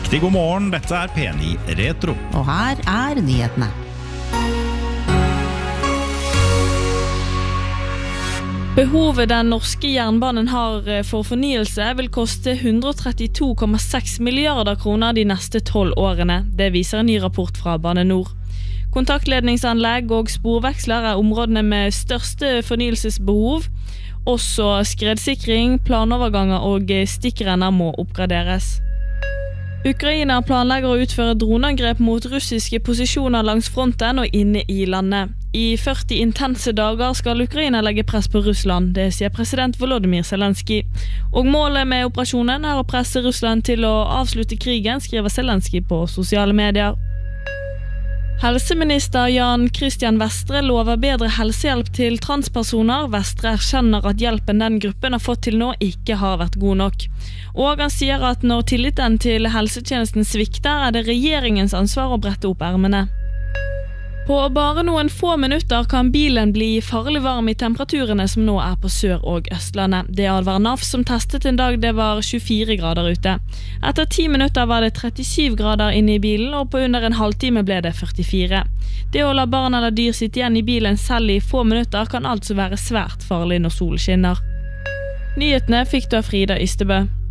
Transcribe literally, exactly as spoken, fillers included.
Riktig god morgen, dette er P ni Retro. Og her er nyhetene. Behovet den norske jernbanen har for fornyelse vil koste hundre og trettito komma seks milliarder kroner de neste tolv årene. Det viser en ny rapport fra Bane Nor. Kontaktledningsanlegg og sporveksler er områdene med største fornyelsesbehov. Også skredsikring, planoverganger og stikkrenner må oppgraderes. Ukraina planlegger å utføre droneangrep mot russiske posisjoner langs fronten og inne i landet. I førti intense dager skal Ukraina legge press på Russland, det sier president Volodymyr Zelensky. Og målet med operasjonen er å presse Russland til å avslutte krigen, skriver Zelensky på sosiale medier. Helseminister Jan Christian Vestre lover bedre helsehjelp til transpersoner. Vestre erkjenner at hjelpen den gruppen har fått til nå ikke har vært god nok. Og han sier at når tilliten til helsetjenesten svikter, er det regjeringens ansvar å brette opp ermene. På bare noen få minutter kan bilen bli farlig varm i temperaturene som nå er på Sør- og Østlandet. Det advarer N A F som testet en dag det var tjuefire grader ute. Etter ti minutter var det trettisju grader inne i bilen, og på under en halvtime ble det førtifire. Det å la barn eller dyr sitte igjen i bilen selv i få minutter kan altså være svært farlig når solen skinner. Nyhetene fikk du av Frida Ystebø.